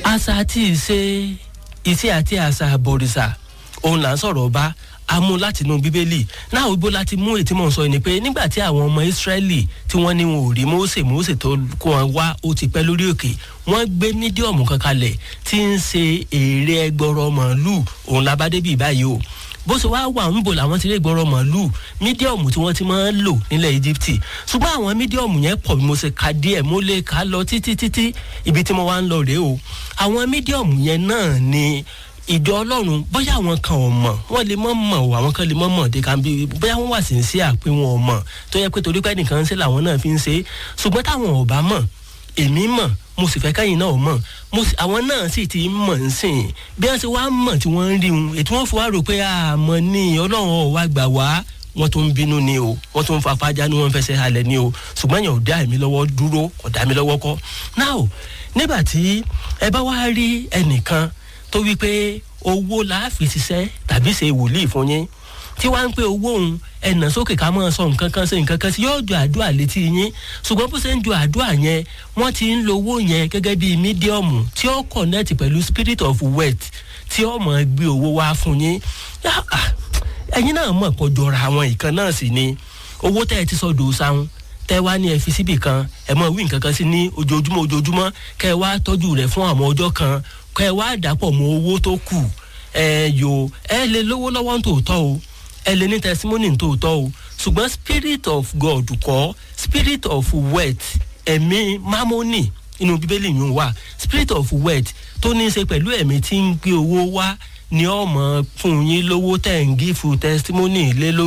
àṣà àti ìṣe àti àṣà àbọ̀rìṣà òun là ń sọ̀rọ̀ bá amú láti inú bíbélì náà ibo láti mú ètí mọ̀ sọ ni pé nígbà tí àwọn ọmọ Ísírẹ́lì tí wọ́n ní wọn ò rí Mósè tó kó wọn wá ó ti pẹ́ lórí òkè wọ́n gbé mídíọ̀mù kan kalẹ̀ tí ń ṣe èrè ẹgbọrọ màálù òun labádé bíi báyìí o bó ṣe wá wà ń bò làwọn ti rí ẹgbọrọ màálù mídíọ̀mù tí wọ́n ti máa ń lò nílẹ̀ Íjíbítì ṣùgbọ́n àwọn mídíọ̀mù yẹn pọ̀ bí mo ṣe ka díẹ̀ mo lè ka lọ títí ibi tí mo wá ń lọ rèé o àwọn mídíọ̀mù yẹn náà ni ìjọ Ọlọ́run bóyá àwọn kan ò mọ̀ wọ́n lè mọ̀ o àwọn kan lè mọ̀ they can be bóyá wọ́n wà sincere pé wọn ò mọ̀ tó yẹ pé torí pé nìkan ṣe làwọn náà fi ń ṣe ṣùgbọ́n táwọn ò bá mọ̀ èmi mọ̀ mo sì fẹ́ kẹ́yìn náà mọ̀ àwọn náà sì ti mọ̀ ń sìn bí wọ́n ṣe wá mọ̀ tí wọ́n ń rí un ètò wọn fi wá rò pé àmọ́ ní Ọlọ́run ò wá gbà wá wọ́n tó ń bínú ni o wọ́n tó ń fa fájá ni wọ́n fẹsẹ̀ halẹ̀ ni o ṣùgbọ́n yẹn ò dá èmi lọ́wọ́ dúró kò dá mi lọ́wọ́ kọ́ now nígbà tí ẹ bá wá rí ẹnìkan tó wí pé owó la fi ṣiṣẹ́ tàbí ṣe wòlíì fún yín tí wàá ń pé owó òun ẹ̀nà sókè ká máa sọ nǹkan kan ṣe nǹkan kan sí yóò ju àdúrà létí yín ṣùgbọ́n bó ṣe ń ju àdúrà yẹn wọ́n ti ń lo owó yẹn gẹ́gẹ́ bíi mídíọ̀mù tí ó connect pẹ̀lú spirit of wealth tí ó máa gbé owó wá fún yín ẹ̀yin náà mọ̀ kó jọra àwọn ìkan náà sì ni owó tẹ́ ẹ ti sọ dòó sáwọn tẹ́ wá ní ẹ fi síbì kan ẹ mọ̀ wí nǹkan kan sí ní ojoojúmọ́ kẹ́ ẹ wá tọ́jú rẹ̀ fún àwọn ọjọ́ kan kẹ́ ẹ wá dàpọ̀ mọ́ owó tó kù ẹ lè lówó lọ́wọ́ tòótọ́ o ẹ lè ní testimony tòótọ́ o ṣùgbọ́n spirit of God kọ́ spirit of wealth ẹ̀mí mamoni inú bíbélì yìí wà spirit of wealth tó ní í ṣe pẹ̀lú ẹ̀mí tí ń gbé owó wá ni ọmọ fún yín lówó tẹ̀ ń gífù testimony lé lórí.